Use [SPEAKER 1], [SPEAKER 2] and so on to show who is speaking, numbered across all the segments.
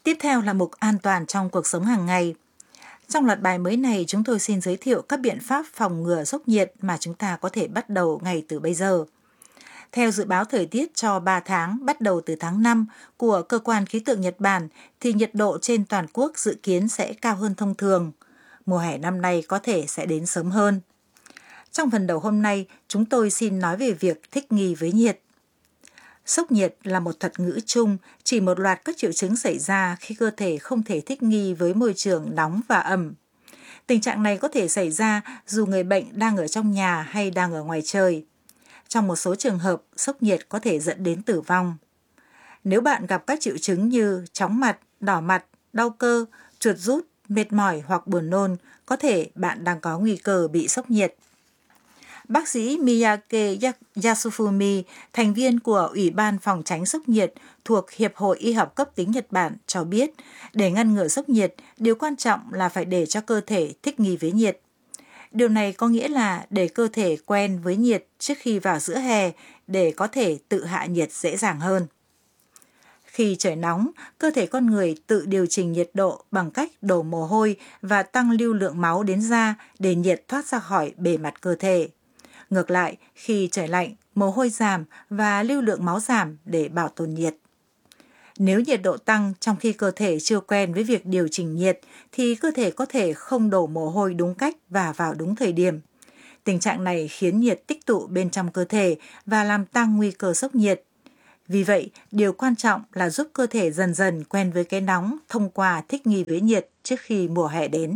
[SPEAKER 1] Tiếp theo là mục an toàn trong cuộc sống hàng ngày. Trong loạt bài mới này, chúng tôi xin giới thiệu các biện pháp phòng ngừa sốc nhiệt mà chúng ta có thể bắt đầu ngay từ bây giờ. Theo dự báo thời tiết cho 3 tháng bắt đầu từ tháng 5 của Cơ quan Khí tượng Nhật Bản, thì nhiệt độ trên toàn quốc dự kiến sẽ cao hơn thông thường. Mùa hè năm nay có thể sẽ đến sớm hơn. Trong phần đầu hôm nay, chúng tôi xin nói về việc thích nghi với nhiệt. Sốc nhiệt là một thuật ngữ chung, chỉ một loạt các triệu chứng xảy ra khi cơ thể không thể thích nghi với môi trường nóng và ẩm. Tình trạng này có thể xảy ra dù người bệnh đang ở trong nhà hay đang ở ngoài trời. Trong một số trường hợp, sốc nhiệt có thể dẫn đến tử vong. Nếu bạn gặp các triệu chứng như chóng mặt, đỏ mặt, đau cơ, chuột rút, mệt mỏi hoặc buồn nôn, có thể bạn đang có nguy cơ bị sốc nhiệt. Bác sĩ Miyake Yasufumi, thành viên của Ủy ban phòng tránh sốc nhiệt thuộc Hiệp hội Y học cấp tính Nhật Bản cho biết, để ngăn ngừa sốc nhiệt, điều quan trọng là phải để cho cơ thể thích nghi với nhiệt. Điều này có nghĩa là để cơ thể quen với nhiệt trước khi vào giữa hè để có thể tự hạ nhiệt dễ dàng hơn. Khi trời nóng, cơ thể con người tự điều chỉnh nhiệt độ bằng cách đổ mồ hôi và tăng lưu lượng máu đến da để nhiệt thoát ra khỏi bề mặt cơ thể. Ngược lại, khi trời lạnh, mồ hôi giảm và lưu lượng máu giảm để bảo tồn nhiệt. Nếu nhiệt độ tăng trong khi cơ thể chưa quen với việc điều chỉnh nhiệt, thì cơ thể có thể không đổ mồ hôi đúng cách và vào đúng thời điểm. Tình trạng này khiến nhiệt tích tụ bên trong cơ thể và làm tăng nguy cơ sốc nhiệt. Vì vậy, điều quan trọng là giúp cơ thể dần dần quen với cái nóng thông qua thích nghi với nhiệt trước khi mùa hè đến.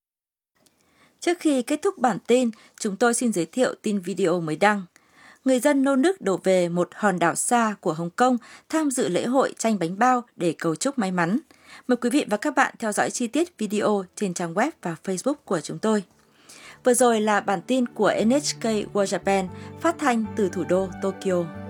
[SPEAKER 2] Trước khi kết thúc bản tin, chúng tôi xin giới thiệu tin video mới đăng. Người dân nô nức đổ về một hòn đảo xa của Hồng Kông tham dự lễ hội tranh bánh bao để cầu chúc may mắn. Mời quý vị và các bạn theo dõi chi tiết video trên trang web và Facebook của chúng tôi. Vừa rồi là bản tin của NHK World Japan phát thanh từ thủ đô Tokyo.